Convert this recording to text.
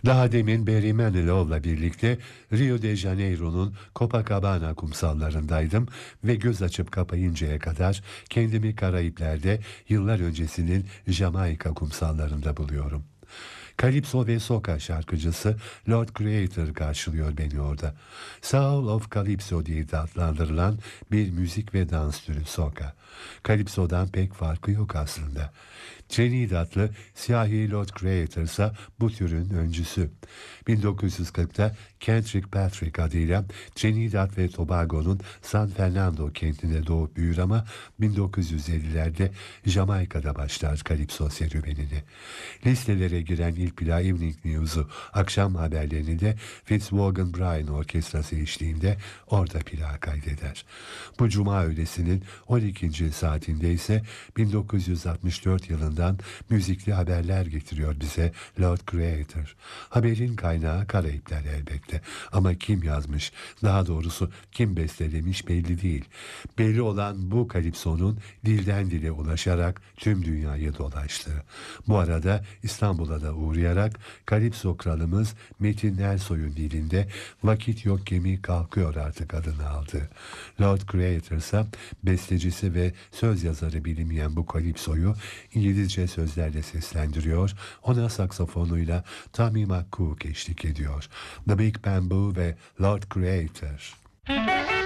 Daha demin Barry Manilow'la birlikte Rio de Janeiro'nun Copacabana kumsallarındaydım ve göz açıp kapayıncaya kadar kendimi Karayipler'de yıllar öncesinin Jamaika kumsallarında buluyorum. Calypso ve soca şarkıcısı Lord Creator karşılıyor beni orada. Soul of Calypso diye de adlandırılan bir müzik ve dans türü soca. Calypso'dan pek farkı yok aslında. Trinidadlı siyahi Lord Creator ise bu türün öncüsü. 1940'ta Kendrick Patrick adıyla Trinidad ve Tobago'nun San Fernando kentinde doğup büyür ama 1950'lerde Jamaika'da başlar Calypso serüvenini. Listelere giren ilk plak Evening News'u, akşam haberlerini de Fitzwagon Bryan Orkestrası eşliğinde orada plak kaydeder. Bu cuma öğlesinin 12. saatinde ise 1964 yılından müzikli haberler getiriyor bize Lord Creator. Haberin kaynağı Karayipler elbette. Ama kim yazmış, daha doğrusu kim bestelemiş belli değil. Belli olan bu kalipsonun dilden dile ulaşarak tüm dünyayı dolaştığı. Bu arada İstanbul'a da uğrayarak Kalipso kralımız Metin Ersoy'un dilinde vakit yok gemi kalkıyor artık adını aldı. Lord Creator ise bestecisi ve söz yazarı bilinmeyen bu Kalipso'yu İngilizce sözlerle seslendiriyor, ona saksafonuyla Tommy McCook eşlik ediyor. The Big Bamboo ve Lord Creator.